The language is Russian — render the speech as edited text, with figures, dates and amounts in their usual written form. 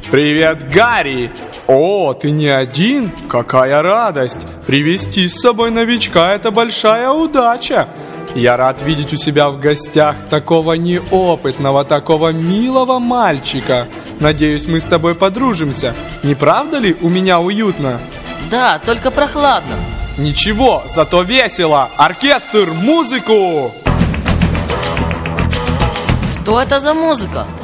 Привет, Гарри! О, ты не один? Какая радость! Привести с собой новичка – это большая удача. Я рад видеть у себя в гостях такого неопытного, такого милого мальчика. Надеюсь, мы с тобой подружимся. Не правда ли у меня уютно? Да, только прохладно. Ничего, зато весело. Оркестр, музыку! Что это за музыка?